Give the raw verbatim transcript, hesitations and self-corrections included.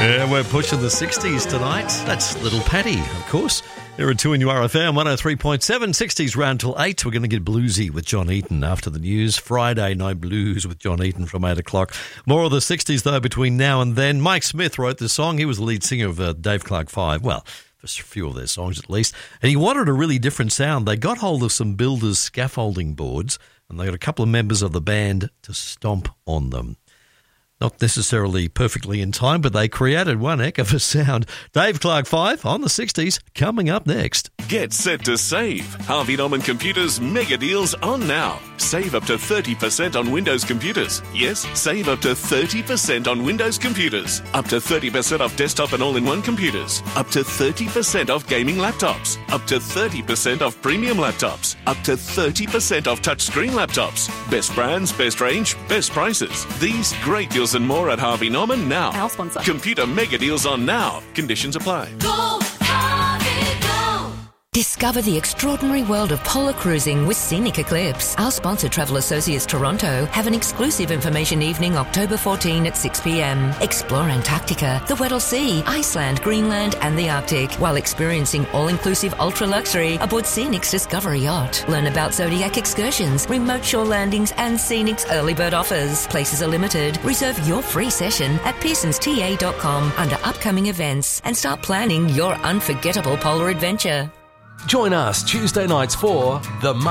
Yeah, we're pushing the sixties tonight. That's Little Patty, of course. Here at two in your R F M, one oh three point seven, sixties round till eight. We're going to get bluesy with John Eaton after the news. Friday Night Blues with John Eaton from eight o'clock. More of the sixties, though, between now and then. Mike Smith wrote this song. He was the lead singer of uh, Dave Clark Five. Well, just a few of their songs at least. And he wanted a really different sound. They got hold of some builders' scaffolding boards, and they got a couple of members of the band to stomp on them. Not necessarily perfectly in time, but they created one heck of a sound. Dave Clark Five on the sixties, coming up next. Get set to save. Harvey Norman Computers mega deals on now. Save up to thirty percent on Windows computers. Yes, save up to thirty percent on Windows computers. Up to thirty percent off desktop and all-in-one computers. Up to thirty percent off gaming laptops. Up to thirty percent off premium laptops. Up to thirty percent off touchscreen laptops. Best brands, best range, best prices. These great deals and more at Harvey Norman now. Our sponsor. Computer mega deals on now. Conditions apply. Go, Harvey, go! Discover the extraordinary world of polar cruising with Scenic Eclipse. Our sponsor, Travel Associates Toronto, have an exclusive information evening October fourteenth at six p.m. Explore Antarctica, the Weddell Sea, Iceland, Greenland and the Arctic while experiencing all-inclusive ultra-luxury aboard Scenic's Discovery Yacht. Learn about Zodiac excursions, remote shore landings and Scenic's early bird offers. Places are limited. Reserve your free session at pearsons t a dot com under upcoming events and start planning your unforgettable polar adventure. Join us Tuesday nights for The